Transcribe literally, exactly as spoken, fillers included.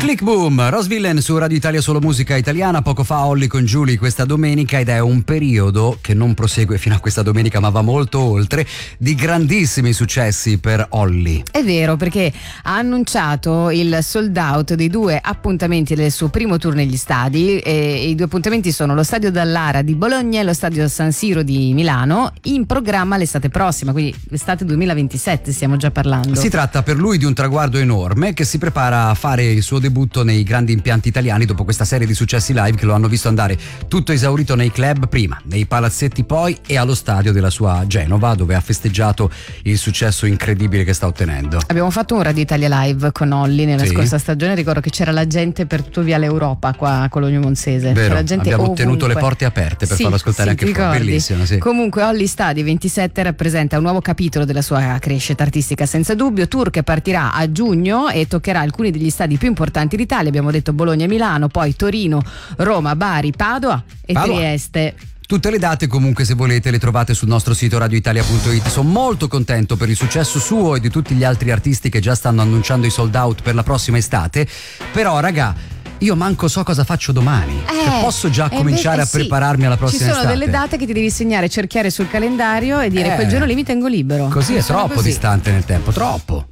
Click Boom, Rose Villain su Radio Italia Solo Musica Italiana. Poco fa Olly con Julie questa domenica, ed è un periodo che non prosegue fino a questa domenica ma va molto oltre, di grandissimi successi per Olly. È vero, perché ha annunciato il sold out dei due appuntamenti del suo primo tour negli stadi, e i due appuntamenti sono lo stadio Dallara di Bologna e lo stadio San Siro di Milano, in programma l'estate prossima, quindi l'estate duemilaventisette stiamo già parlando. Si tratta per lui di un traguardo enorme, che si prepara a fare il suo debutto nei grandi impianti italiani dopo questa serie di successi live che lo hanno visto andare tutto esaurito nei club prima, nei palazzetti poi, e allo stadio della sua Genova, dove ha festeggiato il successo incredibile che sta ottenendo. Abbiamo fatto un Radio Italia Live con Olly nella Sì. scorsa stagione, ricordo che c'era la gente per tutto Viale Europa qua a Cologno Monzese. Vero, c'era gente abbiamo ovunque. tenuto le porte aperte per Sì, farlo ascoltare sì, anche ti fuori. ricordi? Bellissimo, sì. Comunque Olly Stadi ventisette rappresenta un nuovo capitolo della sua crescita artistica, senza dubbio. Tour che partirà a giugno e toccherà alcuni degli stadi più importanti d'Italia. Abbiamo detto Bologna e Milano, poi Torino, Roma, Bari, Padova e Padova. Trieste. Tutte le date comunque, se volete, le trovate sul nostro sito radio italia punto it. Sono molto contento per il successo suo e di tutti gli altri artisti che già stanno annunciando i sold out per la prossima estate. Però raga, io manco so cosa faccio domani. Eh, cioè, posso già eh, cominciare beh, a sì. prepararmi alla prossima Ci sono estate? delle date che ti devi segnare, cerchiare sul calendario e dire Eh. quel giorno lì mi tengo libero. Così è Funziona troppo così. distante nel tempo, troppo.